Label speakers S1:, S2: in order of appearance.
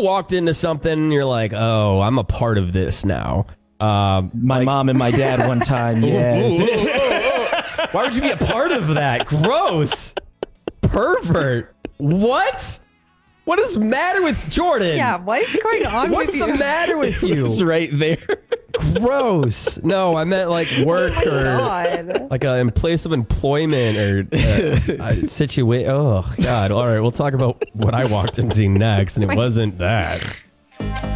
S1: walked into something and you're like, oh, I'm a part of this now?
S2: My mom and my dad one time. Yeah.
S1: Why would you be a part of that? Gross. Pervert. What? What is the matter with Jordan?
S3: Yeah, what is going on
S1: What's
S3: with you?
S1: the matter with you?
S2: It's right there.
S1: Gross. No, I meant like work or
S3: God.
S1: like in place of employment or situation. Oh, God. All right, we'll talk about what I walked into next, and it wasn't that.